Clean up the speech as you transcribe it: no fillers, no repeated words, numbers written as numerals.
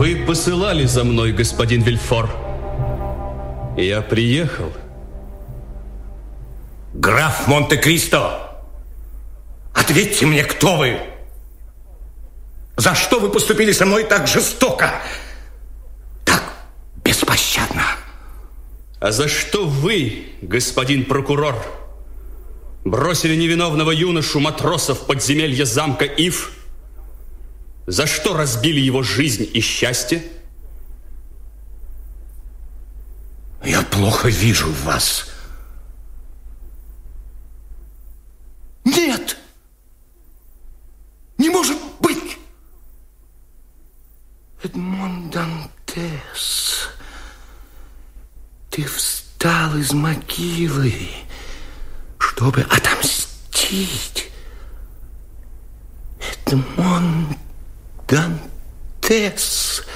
Вы посылали за мной, господин Вильфор. Я приехал. Граф Монте-Кристо, ответьте мне, кто вы? За что вы поступили со мной так жестоко, так беспощадно? А за что вы, господин прокурор, бросили невиновного юношу матроса в подземелье замка Ив? За что разбили его жизнь и счастье? Я плохо вижу вас. Нет! Не может быть! Эдмон Дантес, ты встал из могилы, чтобы отомстить. Эдмон Дантес...